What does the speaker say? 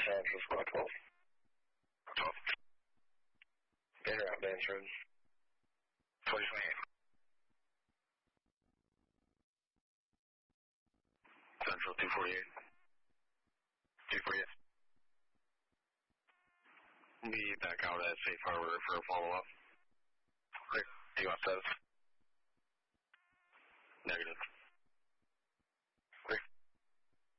Central Squad 12. 12. Interrupt answered. 2028. Central 248. 248. Be back out at Safe Harbor for a follow-up. Great. You got those?